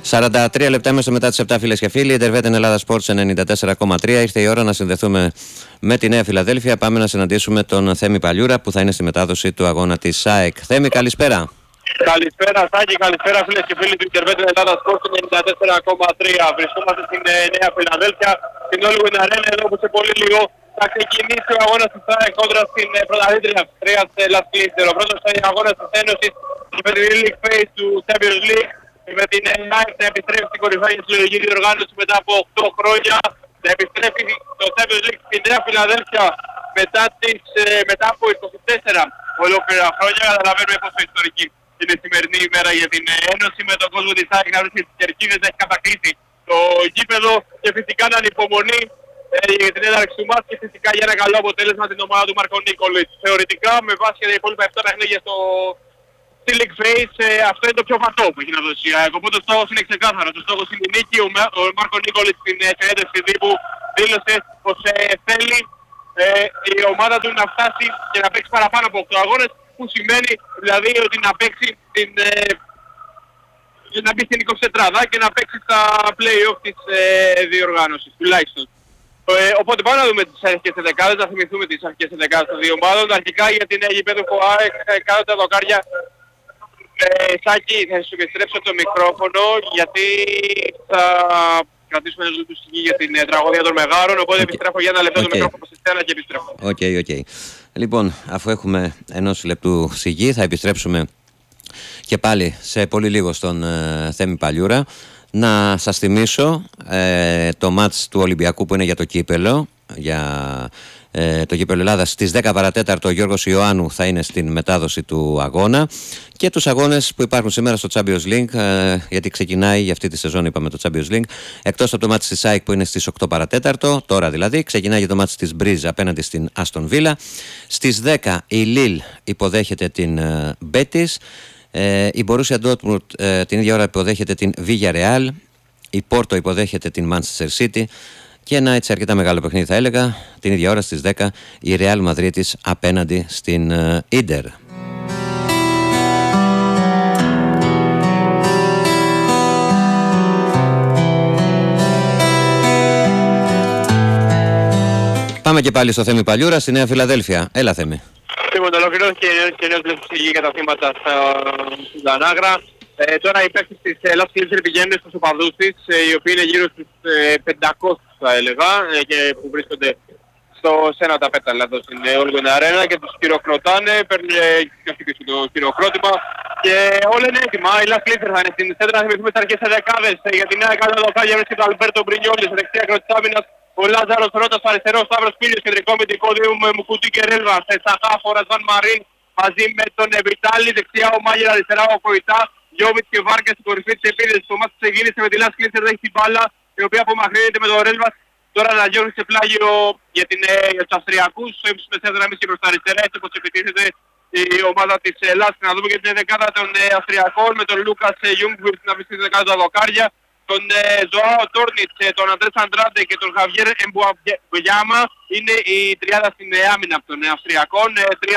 43 λεπτά μέσα μετά τις 7, φίλες και φίλοι. Ιντερβέτεν Ελλάδα Sports 94,3. Ήρθε η ώρα να συνδεθούμε με τη Νέα Φιλαδέλφια. Πάμε να συναντήσουμε τον Θέμη Παλιούρα που θα είναι στη μετάδοση του αγώνα της ΑΕΚ. Θέμη, καλησπέρα. Καλησπέρα Σάκη, καλησπέρα φίλες και φίλοι του Ιντερβέτεν Ελλάδα Sports 94,3. Βρισκόμαστε στην Νέα Φιλαδέλφια, στην Όλγουιν Αρένα, εδώ που σε πολύ λίγο θα ξεκινήσει ο αγώνας της ΑΕΚ κόντρα στην πρωταθλήτρια Αυστρίας Las Klintner. Ο πρώτος αγώνας της Ένωσης με την League Phase του Champions League, με την ΑΕΚ να επιστρέφει στην κορυφαία συλλογική διοργάνωση μετά από 8 χρόνια, να επιστρέφει στο Champions League στην Νέα Φιλαδέλφια μετά από 24 ολόκληρα χρόνια. Καταλαβαίνουμε πόσο ιστορική είναι η σημερινή ημέρα για την Ένωση, με τον κόσμο της ΑΕΚ να βρίσκει τις κερκίδες, να έχει κατακτήσει το γήπεδο και φυσικά να ανυπομονεί για την έναρξη του μάτς και φυσικά για ένα καλό αποτέλεσμα την ομάδα του Μάρκο Νίκολιτς. Θεωρητικά με βάση και τα υπόλοιπα 7 παιχνίδια στο League Phase, αυτό είναι το πιο φατό που έχει να δώσει η ΑΕΚ. Οπότε ο στόχος είναι ξεκάθαρος. Ο στόχος είναι η νίκη. Ο Μάρκο Νίκολιτς στην συνέντευξη τύπου δήλωσε πως θέλει η ομάδα του να φτάσει και να παίξει παραπάνω από 8 αγώνες, που σημαίνει δηλαδή ότι να παίξει να μπει στην 24 και να παίξει στα play-off της διοργάνωσης τουλάχιστον. Οπότε πάμε να δούμε τις αρχικές ενδεκάδες, να θυμηθούμε τις αρχικές ενδεκάδες των δύο ομάδων. Αρχικά για την γηπέδου ΑΕΚ κάτω τα δοκάρια. Σάκη, θα σου επιστρέψω το μικρόφωνο γιατί θα κρατήσουμε ένα λεπτό στιγμή για την τραγωδία των Μεγάρων, οπότε επιστρέφω για ένα λεπτό το μικρόφωνο σε στέλνα και επιστρέφω. Οκ. Λοιπόν, αφού έχουμε ενός λεπτού σιγή, θα επιστρέψουμε και πάλι σε πολύ λίγο στον Θέμη Παλιούρα. Να σας θυμίσω το μάτς του Ολυμπιακού που είναι για το κύπελο, για το κύπελο Ελλάδας. Στις 10 παρατέταρτο ο Γιώργος Ιωάννου θα είναι στην μετάδοση του αγώνα, και τους αγώνες που υπάρχουν σήμερα στο Champions League, γιατί ξεκινάει για αυτή τη σεζόν, είπαμε, το Champions League. Εκτός από το μάτς της ΑΕΚ που είναι στις 8 παρατέταρτο, τώρα δηλαδή, ξεκινάει για το μάτς της Μπρίζ απέναντι στην Άστον Βίλα. Στις 10 η Λίλ υποδέχεται την Μπέτις. Η Borussia Dortmund την ίδια ώρα υποδέχεται την Villarreal. Η Πόρτο υποδέχεται την Manchester City. Και ένα έτσι αρκετά μεγάλο παιχνίδι, θα έλεγα, την ίδια ώρα στις 10 η Real Madrid απέναντι στην Ίντερ. Πάμε και πάλι στο Θέμη Παλιούρα στη Νέα Φιλαδέλφια. Έλα, Θέμη. Λοιπόν, ολοκληρώθηκε και νέος πλαίσιος για τα θύματα στην Τανάγρα. Τώρα οι παίκτες της Las Klintner πηγαίνουν στους οπαδούς της, οι οποίοι είναι γύρω στους 500 θα έλεγα, και που βρίσκονται σε ένα τα πέταλα εδώ στην Όλγουιν Αρένα και τους χειροκροτάνε, παίρνουν και το χειροκρότημα και όλα είναι έτοιμα. Η Las Klintner θα είναι στην σέντρα, να θυμηθούμε τις αρχές δεκάδες για την νέα κάτω δοκάρια, βρίσκεται ο Αλμπέρτο Μπρινιόλι σε δεξιά άκρο της άμυνας, ο Λάζαρος Ρώτας αριστερός, Σταύρος Πίλιος κεντρικό μυντικό δίδυμο με Μουκουτί και Ρέλβα, Σαχάφορας, Βαν Μαρίν μαζί με τον Βιτάλη, δεξιά ο Μάγερ, αριστερά ο Κοϊτά, Γιώβιτ και Βάρκα στην κορυφή της επίδεσης. Το μάτς ξεκίνησε με τη Las Klintner, έχει την μπάλα, η οποία απομακρύνεται με τον Ρέλβας. Τώρα να διώχνει σε πλάγιο για τους Αυστριακούς, έμψη με σέντρα και προς τα αριστερά, έτσι όπως επιτίθεται η ομάδα της Ελλάδας. Να δούμε και την δεκάδα των Αυστριακών με τον Λούκας Γιούγκβιρτ να βρίσκεται κάτω τα δοκάρια, τον Ζωάο Τόρνιτς, τον Αντρές Αντράντε και τον Χαβιέρ Εμπουαγιάμα. Είναι η τριάδα στην άμυνα από των Αυστριακών.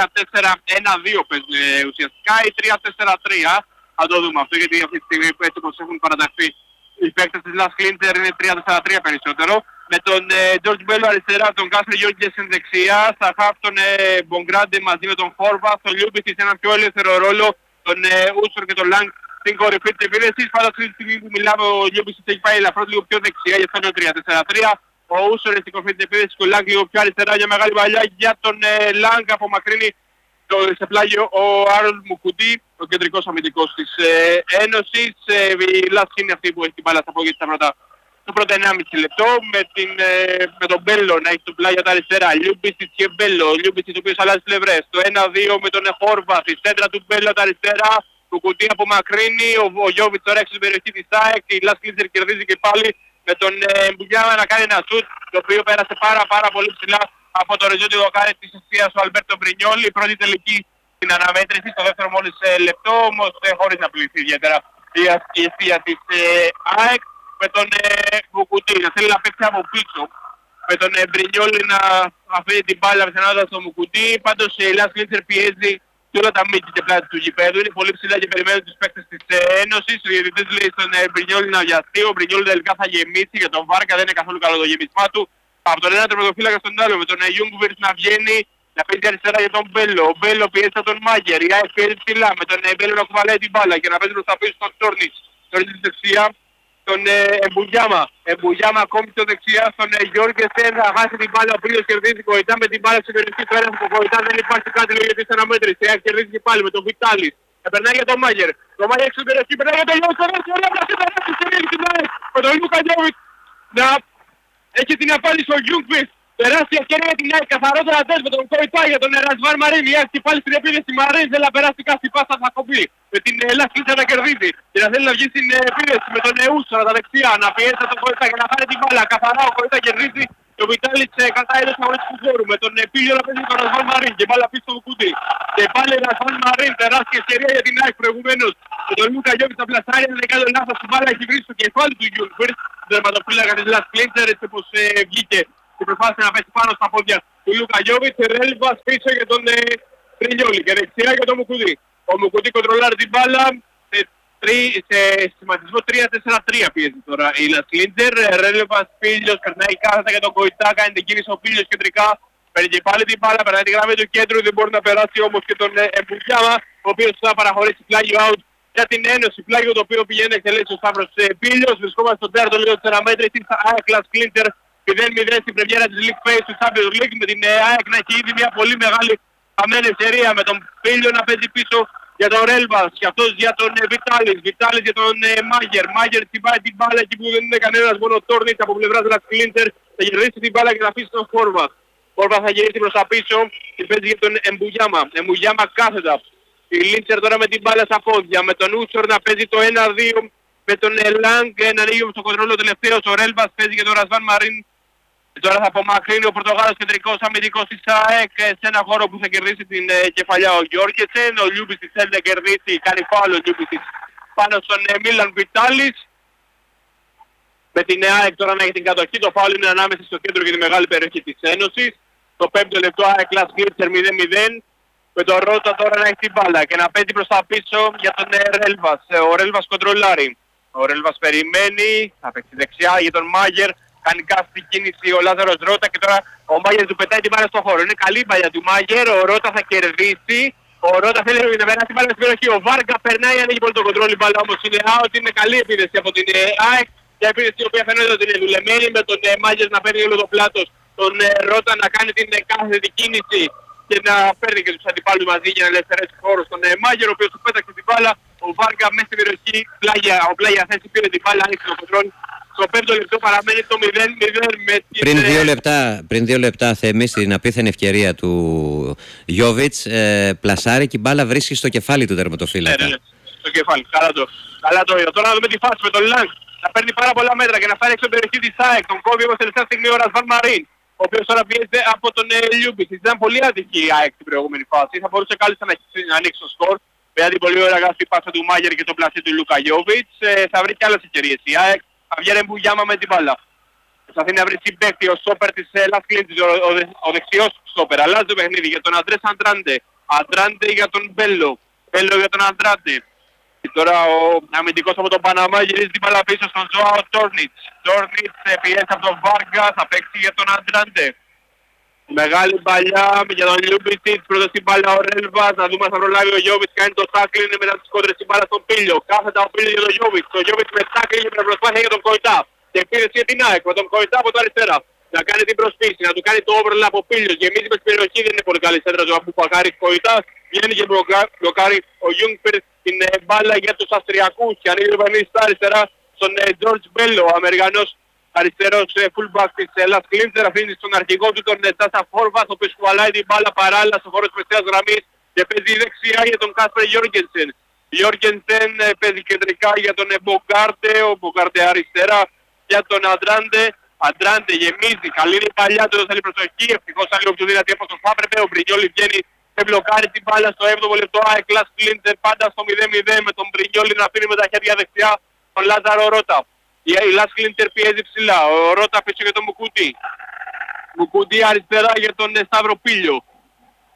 3-4-1-2 παίζουν ουσιαστικά ή 3-4-3. Θα το δούμε αυτό, γιατί αυτή τη στιγμή έτσι όπως έχουν παραταχθεί οι παίκτες της Las Klintner είναι 3-4-3 περισσότερο. Με τον George Bello αριστερά, τον Κάσερ Γιόγκεσεν δεξιά, στα χαφ τον Μπογκράντε μαζί με τον Χόρβα, τον Λιούμπιτς σε έναν πιο ελεύθερο ρόλο, τον Ούσορ και τον Λάγκ στην κορυφή της επίδεσης. Πάντα αυτή τη στιγμή που μιλάμε ο Λιούμπιτς έχει πάει ελαφρώς λίγο πιο δεξιά, γι' αυτό είναι 3-4-3. Ο Ούσορ στην κορυφή της επίδεσης και ο Λάγκ λίγο πιο αριστερά, για μεγάλη παλιά για τον Λάγκ, απομακρύνει σε πλάγιο ο Άρολ Μουκουτί, ο κεντρικός αμυντικός της Ένωσης. Η Λάσ είναι αυτή που έχει την μπάλα στα πόδια της το πρώτο 1,5 λεπτό, με τον Μπέλλο να έχει το πλάγιο τα αριστερά, Λιούμπιτς και Μπέλλο, ο Λιούμπιτς ο οποίος αλλάζει πλευρές, το 1-2 με τον Χόρβα, στη σέντρα του Μπέλλο τα αριστερά, το κουτί απομακρύνει, ο Γιώβιτς τώρα έξω στην περιοχή της ΑΕΚ, η Las Klintner κερδίζει και πάλι με τον Μπουγιάμα να κάνει ένα σουτ, το οποίο πέρασε πάρα πολύ ψηλά από το οριζόντιο δοκάρι της εστίας του Αλμπέρτο Μπρινιόλι, η πρώτη τελική στην αναμέτρηση, στο δεύτερο μόλις λεπτό, όμως χωρίς να πληθεί ιδιαίτερα η εστία της ΑΕΚ. Με τον Μουκουτί να θέλει να παίξει από πίσω, με τον Μπρινιόλι να αφήνει την μπάλα πιθανότατα στο Μουκουτί. Πάντως η Las Klintner πιέζει και όλα τα μήκη και πλάτη του γηπέδου. Είναι πολύ ψηλά και περιμένουν τους παίκτες της Ένωσης. Ο διαιτητής λέει στον Μπρινιόλι να βιαστεί. Ο Μπρινιόλι τελικά θα γεμίσει για τον Βάρκα, δεν είναι καθόλου καλό το γεμισμά του. Από τον ένα τερματοφύλακα στον άλλο, με τον Γιούγκβιρτς να βγαίνει, να παίζει αριστερά για τον Μπέλο. Ο Μπέλο πιέζει τον Μάγκερ, η ΑΕΚ πιέζει ψηλά, με τον Μπέλο να κουβαλάει την μπάλα και να παίζει προς τα πίσω στον Τόρνιτς. Τόρνιτς δεξιά, τον Εμπουγιάμα. Εμπουγιάμα ακόμη στο δεξιά, στον Γιώργενσεν θα χάσει την μπάλα, ο οποίος κερδίζει Κοϊτά με την μπάλα στην περιοχή του ένας από Κοϊτά, δεν υπάρχει κάτι λόγω γιατί σε αναμέτρηση. Η ΑΕΚ κερδίζει και πάλι με τον Βιτάλης. Περνάει για τον Μάγκερ. Το Μάγκερ στην περιοχή, περνάει για τον Γιώργενσεν, να έχει την απάντηση ο Γιούγκβιρτς. Τεράστια ευκαιρία για την ΑΕΚ, καθαρότερα τες με τον Κοϊτά για τον Ρασβάν Μαρίν. Η ΑΕΚ και πάλι στην επίδεση Μαρίν, θέλει να περάσει κάθε πάσα θα κοπεί. Με την Λάσκλιτσα να κερδίζει και να θέλει να βγει στην επίδεση με τον Εούσορα τα δεξιά, να πιέσει τον Κοϊτά και να πάρει την μπάλα. Καθαρά ο Κοϊτά κερδίζει και ο Βιτάλης κατά εντός αγωνιστικού χώρου. Με τον Πίλιο να παίζει τον Ρασβάν Μαρίν και μπάλα πίσω στο κουτί. Και πάλι Ρασβάν Μαρίν, τεράστια ευκαιρία για την ΑΕΚ προηγουμένως. Και τον Λούκα Γιώβιτς στα πλασάρια, δεν κάνει λάθος, την μπάλα έχει βρει στο κεφάλι του Γιούγκβιρτς, τερματοφύλακα της Λάσκλιτσα, έτσι όπως βγήκε και προσπάθησε να πέσει πάνω στα πόδια του Λούκα Γιώβιτς. Ρέλβας πίσω για τον Μπρινιόλι και δεξιά για τον Μουκουδί. Ο Μουκουδί κοντρολάρει την μπάλα σε σχηματισμό 3-4-3 πιέζει τώρα η Λασκλίντερ. Ρέλβας Πίλιος περνάει κάθετα για τον Κοϊτά, κάνει την κίνηση ο Πίλιος κεντρικά. Παίρνει και πάλι την μπάλα, περνάει τη γραμμή του κέντρου, δεν μπορεί να περάσει όμως και τον Εμπουγιάμα, ο οποίος θα παραχωρήσει πλάγιο out για την Ένωση. Πλάγιο το οποίο πηγαίνει να εκτελέσει ο Σταύρος Πίλιος. Βρισκόμαστε στο τέταρτο λίγο της αναμέτρησης. ΑΕΚ Λασκλίντερ 0-0 στην πρεμιέρα της League Phase του Champions League, με την ΑΕΚ να έχει ήδη μια πολύ μεγάλη χαμένη ευκαιρία, με τον Πίλιο να παίζει πίσω για τον Ρέλβας και αυτός για τον Βιτάλης. Βιτάλης για τον Μάγκερ. Μάγκερ τσιμπάει την μπάλα εκεί που δεν είναι κανένας, μόνο ο Τόρνιτς από πλευράς Λασκλίντερ θα γυρίσει την μπάλα και θα αφήσει τον Φόρβα. Φόρβα θα γυρίσει προς τα πίσω και παίζει για τον Εμπουγιάμα. Εμπουγιάμα κάθετα. Η Λίντσερ τώρα με την μπάλα στα πόδια, με τον Ούτσορ να παίζει το 1-2, με τον Ελάνγκ να ανοίγει στο κοντρόλο τελευταίος. Ο Ρέλβας παίζει για τον Ρασβάν Μαρίν. Τώρα θα απομακρύνει ο Πορτογάλος κεντρικός αμυντικός της ΑΕΚ σε ένα χώρο που θα κερδίσει την κεφαλιά ο Γιώργενσεν. Ο Λιούμπισιτς θέλει να κερδίσει, κάνει φάουλ ο Λιούμπισιτς πάνω στον Μίλαν Βιτάλης. Με την ΑΕΚ τώρα να έχει την κατοχή, το φάουλ είναι ανάμεσα στο κέντρο και τη μεγάλη περιοχή της Ένωσης. Το 5ο λεπτό ΑΕΚ Λασκλίντερ 0-0. Με τον Ρότα τώρα να έχει την μπάλα και να παίζει προς τα πίσω για τον Ρέλβας. Ο Ρέλβας κοντρολάρει. Ο Ρέλβας περιμένει, θα παίξει δεξιά για τον Μάγκερ. Κάνει κάθετη κίνηση ο Λάζαρος Ρότα και τώρα ο Μάγκερ του πετάει την μπάλα στον χώρο. Είναι καλή μπάλα του Μάγκερ, ο Ρότα θα κερδίσει. Ο Ρότα θέλει να περάσει την μπάλα στην περιοχή. Ο Βάρκα περνάει, ανοίγει πολύ το κοντρόλ, η μπάλα όμως είναι out. Είναι καλή επίδεση από την ΑΕΚ. Μια επίδεση η οποία φαίνεται ότι είναι δουλεμένη, με τον Μάγκερ να παίρνει όλο το πλάτος. Τον Ρότα να κάνει την κάθετη κίνηση και να παίρνει και τους αντιπάλους μαζί για να ελευθερέσει χώρο στον Μάγκερ, ο οποίος του πέταξε την μπάλα. Ο Βάρκα μέσα στην περιοχή, ο πλάγια θέση πήρε την μπάλα, άνοιξε το κοντρόλ. Στο 5ο λεπτό παραμένει το 0-0 με την... Πριν 2 λεπτά Θέμη, στην απίθανη ευκαιρία του Γιώβιτς, πλασάρει και η μπάλα βρίσκει στο κεφάλι του τερματοφύλακα. Ναι, στο κεφάλι. Καλά το είδα. Τώρα να δούμε τη φάση με τον Λάγκ. Να παίρνει πάρα πολλά μέτρα και να φτάνει έξω την περιοχή της ΑΕΚ. Τον κόβει όμως τελευταία στιγμή ο Ρασβάν Μαρίν, ο οποίος τώρα πιέζεται από τον Λιούμπισιτς. Ήταν πολύ άδικη η ΑΕΚ στην προηγούμενη φάση. Θα μπορούσε κάλλιστα να ανοίξει το σκορ. Μετά την πολύ ωραία γάφη πάσα του Μάγκερ και το πλασί του Λούκα Γιώβιτς. Θα βρει και άλλες ευκαιρίες η ΑΕΚ. Θα βγαίνει Εμπουγιάμα με την μπάλα. Προσπαθεί να βρει συμπαίκτη ο στόπερ της Λασκλίντερ, ο δεξιός στόπερ. Αλλάζει το παιχνίδι για τον Αντρές Αντράντε. Αντράντε για τον Μπέλο. Μπέλο για τον Αντράντε. Και τώρα ο αμυντικός από τον Παναμά γυρίζει την μπάλα πίσω στον Ζωάο Τόρνιτς. Τόρνιτς πιέζει από τον Βάργα, θα παίξει για τον Αντράντε. Μεγάλη παλιά για τον Λιούμπισιτς, πρώτα στην μπάλα ο Ρέλβας, να δούμε αν θα προλάβει ο Γιώβιτς, κάνει το τάκλιν μετά τις κόντρες στην μπάλα στον Πίλιο. Κάθετα ο Πίλιο για τον Γιώβιτς, ο Γιώβιτς με τάκλιν με προσπάθεια για τον Κοϊτά. Και επίδεση για την ΑΕΚ με τον Κοϊτά από το αριστερά. Να κάνει την προσπίση, να του κάνει το overlap ο Πίλιος, γεμίζει με την περιοχή, δεν είναι πολύ καλή σέντρα του Αμπουμπακάρη Κοϊτά. Βγαίνει και μπλοκάρει ο Γιούγκβιρτς την μπάλα για τους Αυστριακούς και ανοίγει το παιχνίδι στα αριστερά στον Τζορτζ Μπέλο, ο Αμερικανός αριστερός fullback της Λασκλίντερ, αφήνει στον αρχηγό του τον Τάσα Φόρβας, ο οποίος κουβαλάει την μπάλα παράλληλα στο χώρο της μεσαίας γραμμής και παίζει δεξιά για τον Κάσπερ Γιώργενσεν. Γιώργενσεν παίζει κεντρικά για τον Μπογκάρτε, ο Μπογκάρτε αριστερά για τον Αντράντε. Αντράντε γεμίζει, καλή είναι η παλιά του, θέλει προσοχή, ευτυχώς άλλη πιο δυνατή από τον Φάπρεπε, ο Μπρινιόλι βγαίνει και μπλοκάρει την μπάλα στο 7ο λεπτό, ΑΕΚ Λασκλίντερ πάντα στο 0-0 με τον Μπρινιόλι να αφήνει με τα χέρια δεξιά τον Λάζαρο Ρότα. Η Λασκλίντερ πιέζει ψηλά, ο Ρότα πίσω για τον Μουκουντή. Μουκουντή αριστερά για τον Σταύρο Πίλιο.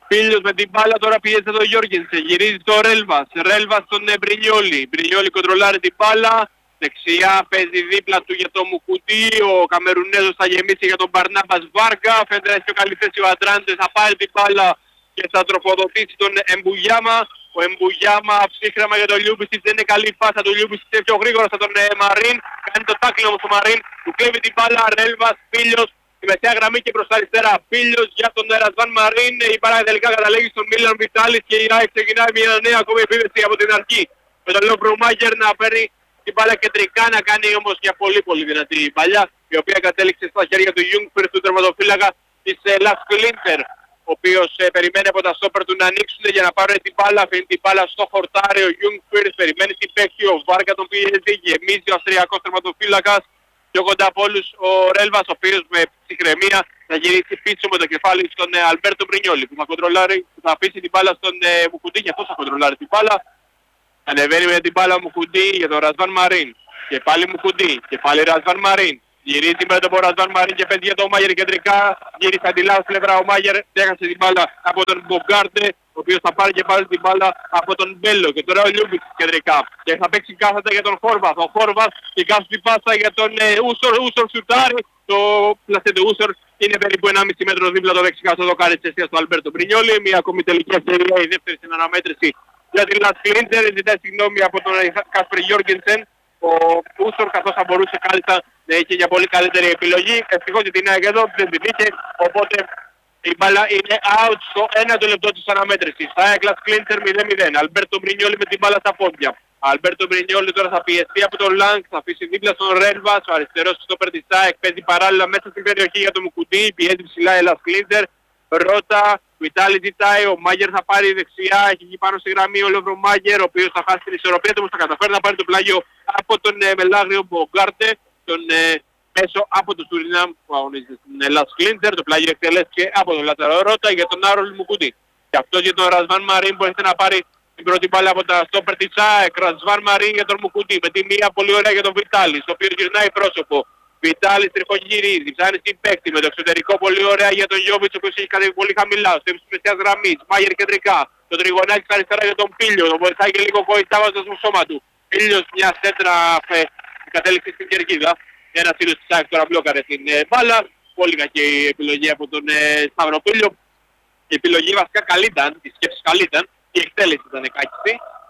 Πίλιος με την μπάλα, τώρα πιέζεται το Γιώργενσεν, γυρίζει το Ρέλβας, Ρέλβας στον Μπρινιόλι, Μπρινιόλι κοντρολάρει την μπάλα, δεξιά παίζει δίπλα του για το Μουκουτί, ο Καμερουνέζος θα γεμίσει για τον Μπαρνάμπας Βάρκα, φαίνεται να έχει πιο καλή θέση ο Αντράντες, θα πάρει την μπάλα και θα τροφοδοτήσει τον Εμπουγιάμα. Ο Εμπουγιάμα ψύχραμα για τον Λιούμπισιτς, δεν είναι καλή φάσα του Λιούμπισιτς, πιο γρήγορα στον Μαρίν, κάνει το τάκλινο όμως ο Μαρίν, του κλέβει την μπάλα, Ρέλβας, Πίλιος, στη μεσαία γραμμή και προς τα αριστερά. Πίλιος για τον Ρασβάν Μαρίν, η μπάλα τελικά καταλήγει στον Μίλαν Βιτάλης και η ΑΕΚ ξεκινάει μια νέα ακόμη επίθεση από την αρχή. Με τον Λόμπρουμάγερ να παίρνει την μπάλα κεντρικά, να κάνει όμως μια πολύ δυνατή παλιά, η οποία κατέληξε στα χέρια του Γιούγκφερ, του τερματοφύλακα της Λας Κλίντερ, ο οποίος περιμένει από τα στόπερ του να ανοίξουν για να πάρει την μπάλα, αφήνει την μπάλα στο χορτάρι, ο Γιούγκφερ περιμένει την παίχτη, ο Βάρκα τον πιέζει, γεμίζει ο αυστριακός τερματοφύλακας, πιο κοντά από όλους ο Ρέλβας, ο οποίος με ψυχραιμία θα γυρίσει πίσω με το κεφάλι στον Αλμπέρτο Μπρινιόλι, που θα κοντρολάρει, θα αφήσει την μπάλα στον Μουκουτί, και αυτός θα κοντρολάρει την μπάλα. Ανεβαίνει με την μπάλα Μουκουτί για τον Ρασβάν Μαρίν, και πάλι Μουκουτί, και πάλι Ρασβάν Μαρίν. Γυρίζει με τον Ρασβάν Μαρίν και παίζει για τον Μάγερ κεντρικά, γύρισε τη λάθος πλευρά ο Μάγερ, έχασε την μπάλα από τον Μπογκάρτε, ο οποίος θα πάρει και πάλι την μπάλα από τον Μπέλο, και τώρα ο Λιούμπιτς κεντρικά. Και θα παίξει κάθετα για τον Χόρβαθ, ο Χόρβαθ και κάθετα την πάσα για τον Ούσορ σουτάρι, το πλασέ του Ούσορ είναι περίπου 1,5 μέτρο δίπλα το δεξικά στο δοκάρι της αιστείας του Αλμπέρτο Μπρινιόλι, μια ακόμη τελική ευκαιρία, η δεύτερη στην αναμέτρηση για την Λας Κλίντερ, ζητάει συγγνώμη από τον Κάσπερ Γιώργενσεν, ο Ούσορ, καθώς θα μπορούσε κάλλιστα να είχε μια πολύ καλύτερη επιλογή. Ευτυχώς για την ΑΕΚ εδώ δεν την είχε, οπότε η μπάλα είναι out στο 1 λεπτό της αναμέτρησης. ΑΕΚ Λας Κλίντερ 0-0. Αλμπέρτο Μπρινιόλι με την μπάλα στα πόδια. Αλμπέρτο Μπρινιόλι τώρα θα πιεστεί από τον Λάγκ, θα αφήσει δίπλα στον Ρέλβας, ο αριστερός στόπερ της ΑΕΚ παίζει παράλληλα μέσα στην περιοχή για το Μουκουτί, πιέζει ψηλά η Λας Κλίντερ, Ρώτα, Βιτάλη ζητάει, ο Μάγερ θα πάρει δεξιά, έχει εκεί πάνω στη γραμμή ο Λόβρο Μάγερ, ο οποίος θα χάσει την ισορροπία του, όμως θα καταφέρει να πάρει το πλάγιο από τον Μελάγριο Μπογκάρτε, τον μέσο από το Σουρινάμ που αγωνίζεται στην Λας Κλίντερ, το πλάγιο εκτελέστηκε από τον Λάτσαρο Ρώτα για τον Άρολ Μουκουτί. Και αυτός για τον Ρασβάν Μαρίν μπορείτε να πάρει την πρώτη μπάλα από τα στόπερ της ΑΕΚ, Ρασβάν Μαρίν για τον Μουκουτί, με τη μία πολύ ωραία για τον Βιτάλη, ο οποίος γυρνάει πρόσωπο. Βιτάλης τριχογυρίζει, ψάχνει στην παίκτη με το εξωτερικό πολύ ωραία για τον Γιώβιτς, ο οποίος έχει κατέβει πολύ χαμηλά, στο ύψος της μεσαίας γραμμής, Μάγερ κεντρικά, το τριγωνάκι στα αριστερά για τον Πίλιο, τον βοηθάει και λίγο κοϊτάβοντας στο σώμα του. Πίλιος μια σέντρα κατέληξε στην κερκίδα, ένας φίλος της ΑΕΚ τώρα μπλόκαρε την μπάλα, πολύ κακή επιλογή από τον Σταυροπίλιο, η επιλογή βασικά καλή ήταν, η σκέψη καλή ήταν, η εκτέλεση ήταν κάκιστη.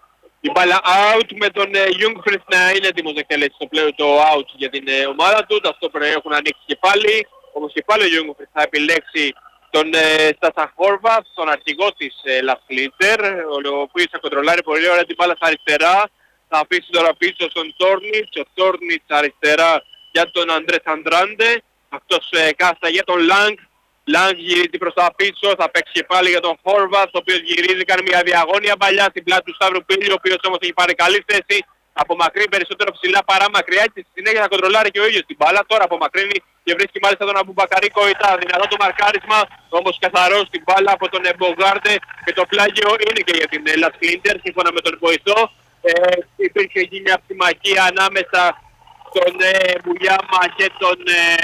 Η μπάλα out με τον Γιούγκφριτ να είναι έτοιμος να εκτελέσει το πλέον το out για την ομάδα του. Τα στόπερ έχουν ανοίξει και πάλι. Όμως και πάλι ο Γιούγκφριτ θα επιλέξει τον Στάσα Χόρβαθ, τον αρχηγό της Λας Κλίντερ, ο οποίος θα κοντρολάρει πολύ ωραία την μπάλα στα αριστερά. Θα αφήσει τώρα πίσω στον Τόρνιτς, ο Τόρνιτς αριστερά για τον Αντρές Αντράντε. Αυτός κάθετα για τον Λάγκ. Λάγκ γυρίζει προς τα πίσω, θα παίξει και πάλι για τον Χόρβαθ, ο οποίος γυρίζει, κάνει μια διαγώνια παλιά στην πλάτη του Σταύρου Πίλη, ο οποίος όμως έχει πάρει καλή θέση, απομακρύνει περισσότερο ψηλά παρά μακριά και στη συνέχεια θα κοντρολάρει και ο ίδιος την μπάλα. Τώρα απομακρύνει και βρίσκει μάλιστα τον Αμπουμπακαρί Κοϊτά, δυνατό το μαρκάρισμα, όμως καθαρός την μπάλα από τον Μπογκάρτε και το πλάγιο είναι και για την Λας Κλίντερ, σύμφωνα με τον βοηθό. Υπήρχε εκεί μια ψημακία ανάμεσα στον Μπουγιάμα και τον...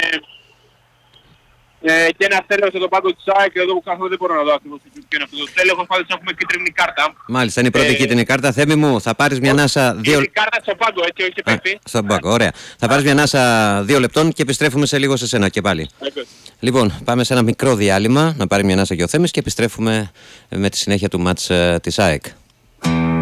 και ένα τέλεχος στον πάγκο της ΑΕΚ, εδώ που καθόλου δεν μπορώ να δω ακριβώς ποιο είναι αυτό το τέλεχος, πάντως έχουμε κίτρινη κάρτα. Μάλιστα, είναι η πρώτη κίτρινη κάρτα. Θέμη μου, θα πάρεις μια ανάσα... Κίτρινη κάρτα στον πάγκο, έτσι, όχι παίχτη. Στον πάγκο, ωραία. Θα πάρεις μια ανάσα 2 λεπτών και επιστρέφουμε σε λίγο σε σένα και πάλι. Λοιπόν, πάμε σε ένα μικρό διάλειμμα, να πάρει μια ανάσα και ο Θέμης και επιστρέφουμε με τη συνέχεια του μάτς της ΑΕΚ.